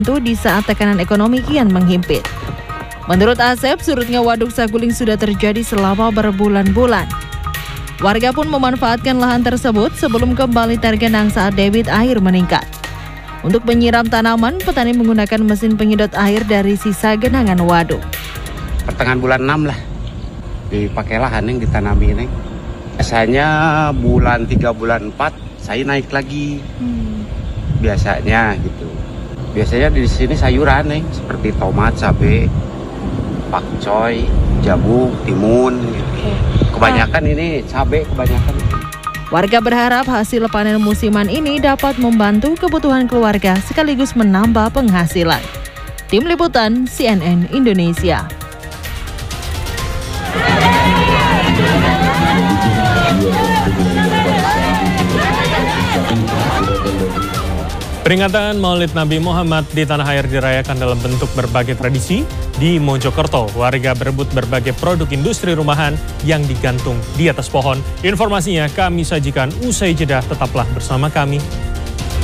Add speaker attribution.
Speaker 1: di saat tekanan ekonomi kian menghimpit. Menurut Asep, surutnya waduk Saguling sudah terjadi selama berbulan-bulan. Warga pun memanfaatkan lahan tersebut sebelum kembali tergenang saat debit air meningkat. Untuk menyiram tanaman, petani menggunakan mesin penyedot air dari sisa genangan waduk.
Speaker 2: Pertengahan bulan 6 lah, dipakai lahan yang ditanami ini. Biasanya bulan 3, bulan 4, saya naik lagi. Biasanya gitu. Biasanya di sini sayuran nih, seperti tomat, cabai, pakcoy, jagung, timun. Gitu. Kebanyakan ini cabai kebanyakan.
Speaker 1: Warga berharap hasil panen musiman ini dapat membantu kebutuhan keluarga sekaligus menambah penghasilan. Tim Liputan CNN Indonesia.
Speaker 3: Peringatan Maulid Nabi Muhammad di tanah air dirayakan dalam bentuk berbagai tradisi. Di Mojokerto, warga berebut berbagai produk industri rumahan yang digantung di atas pohon. Informasinya kami sajikan usai jeda, tetaplah bersama kami.